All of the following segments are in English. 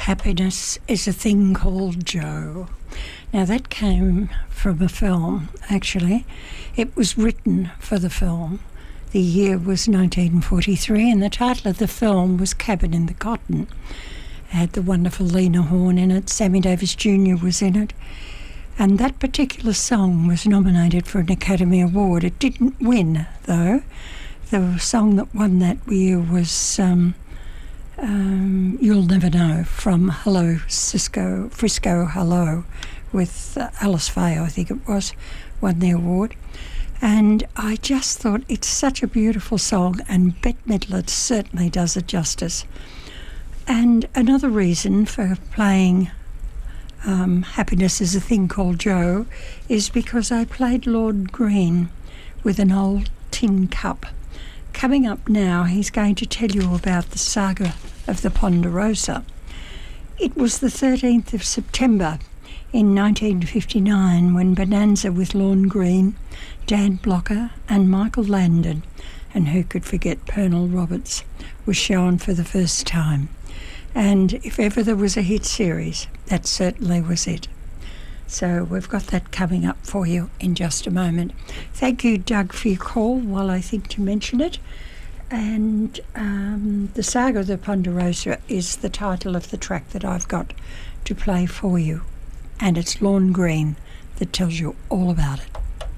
Happiness is a Thing Called Joe. Now that came from a film, actually. It was written for the film. The year was 1943 and the title of the film was Cabin in the Cotton. It had the wonderful Lena Horne in it, Sammy Davis Jr. was in it. And that particular song was nominated for an Academy Award. It didn't win, though. The song that won that year was You'll Never Know from Hello Cisco, Frisco Hello, with Alice Faye, I think it was, won the award. And I just thought it's such a beautiful song, and Bette Midler certainly does it justice. And another reason for playing Happiness is a Thing Called Joe is because I played Lord Green with an old tin cup. Coming up now, he's going to tell you about the saga of the Ponderosa. It was the 13th of September in 1959 when Bonanza with Lorne Greene, Dan Blocker and Michael Landon, and who could forget Pernell Roberts, was shown for the first time. And if ever there was a hit series, that certainly was it. So we've got that coming up for you in just a moment. Thank you, Doug, for your call while I think to mention it. And The Saga of the Ponderosa is the title of the track that I've got to play for you. And it's Lorne Greene that tells you all about it.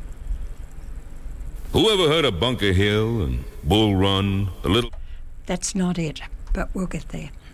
Whoever heard of Bunker Hill and Bull Run, a little... That's not it, but we'll get there.